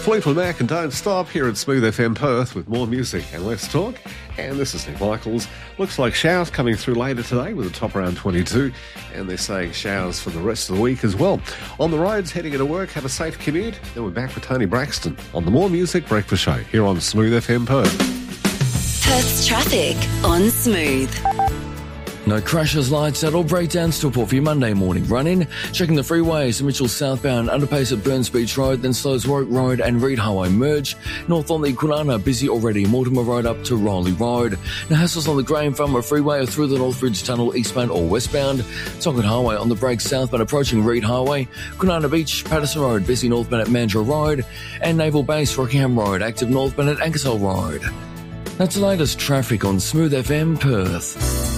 Fleetwood Mac and Don't Stop here at Smooth FM Perth with more music and less talk. And this is Nick Michaels. Looks like showers coming through later today with a top around 22. And they're saying showers for the rest of the week as well. On the roads, heading into work, have a safe commute. Then we're back with Tony Braxton on the More Music Breakfast Show here on Smooth FM Perth. Perth's traffic on Smooth. No crashes, lights out or breakdowns to report for your Monday morning run-in. Checking the freeways, Mitchell southbound, underpace at Burns Beach Road, then slows Warwick Road and Reed Highway merge. North on the Kwinana, busy already, Mortimer Road up to Riley Road. Now hassles on the Graham Farmer Freeway or through the Northbridge Tunnel, eastbound or westbound. Tonkin Highway on the break southbound approaching Reed Highway. Kwinana Beach, Patterson Road, busy northbound at Mandurah Road. And Naval Base, Rockingham Road, active northbound at Ankersall Road. That's the latest traffic on Smooth FM Perth.